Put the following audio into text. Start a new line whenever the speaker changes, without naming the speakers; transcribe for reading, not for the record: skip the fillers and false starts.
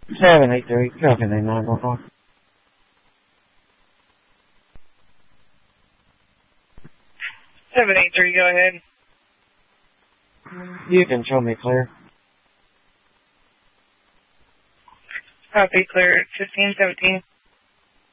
783, copy 911.
783, go ahead.
You can show me clear.
Copy, clear, 1517.